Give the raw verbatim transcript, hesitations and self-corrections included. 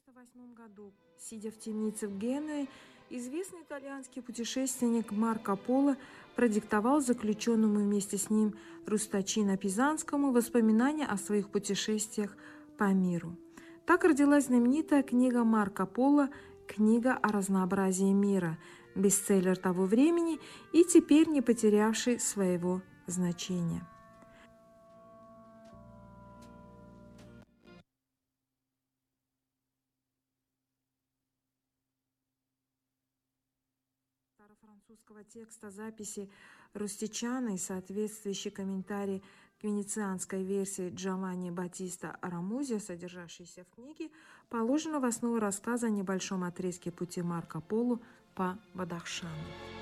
триста восьмом году, сидя в темнице в Генуе, известный итальянский путешественник Марко Поло продиктовал заключенному вместе с ним Рустачино Пизанскому воспоминания о своих путешествиях по миру. Так родилась знаменитая книга Марко Поло «Книга о разнообразии мира», бестселлер того времени и теперь не потерявший своего значения. Французского текста записи Рустичано и соответствующий комментарий к венецианской версии Джованни Баттиста Рамузио, содержащейся в книге, положено в основу рассказа о небольшом отрезке пути Марко Поло по Бадахшану.